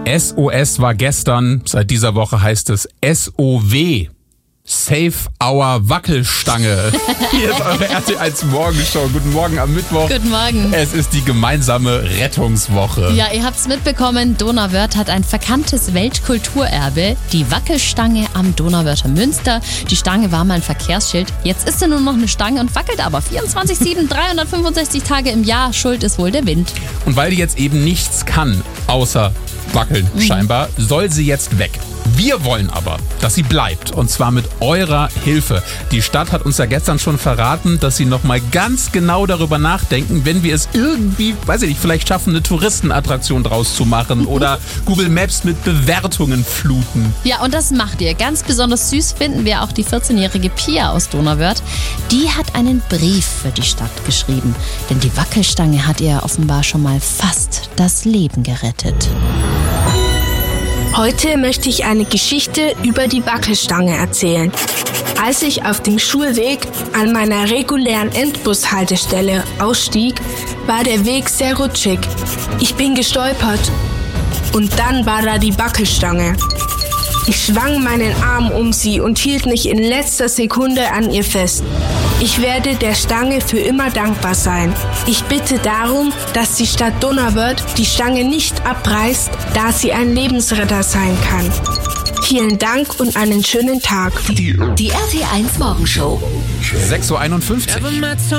SOS war gestern, seit dieser Woche heißt es SOW. Save Our Wackelstange. Hier ist eure RT1 Morgenshow. Guten Morgen am Mittwoch. Guten Morgen. Es ist die gemeinsame Rettungswoche. Ja, ihr habt's mitbekommen, Donauwörth hat ein verkanntes Weltkulturerbe, die Wackelstange am Donauwörther Münster. Die Stange war mal ein Verkehrsschild, jetzt ist sie nur noch eine Stange und wackelt aber 24/7, 365 Tage im Jahr. Schuld ist wohl der Wind. Und weil die jetzt eben nichts kann, außer wackeln scheinbar, soll sie jetzt weg. Wir wollen aber, dass sie bleibt, und zwar mit eurer Hilfe. Die Stadt hat uns ja gestern schon verraten, dass sie nochmal ganz genau darüber nachdenken, wenn wir es irgendwie, weiß ich nicht, vielleicht schaffen, eine Touristenattraktion draus zu machen oder Google Maps mit Bewertungen fluten. Ja, und das macht ihr. Ganz besonders süß finden wir auch die 14-jährige Pia aus Donauwörth. Die hat einen Brief für die Stadt geschrieben, denn die Wackelstange hat ihr offenbar schon mal fast das Leben gerettet. Heute möchte ich eine Geschichte über die Wackelstange erzählen. Als ich auf dem Schulweg an meiner regulären Endbushaltestelle ausstieg, war der Weg sehr rutschig. Ich bin gestolpert und dann war da die Wackelstange. Ich schwang meinen Arm um sie und hielt mich in letzter Sekunde an ihr fest. Ich werde der Stange für immer dankbar sein. Ich bitte darum, dass die Stadt Donauwörth die Stange nicht abreißt, da sie ein Lebensretter sein kann. Vielen Dank und einen schönen Tag. Die RT1 Morgenshow. 6:51 Uhr.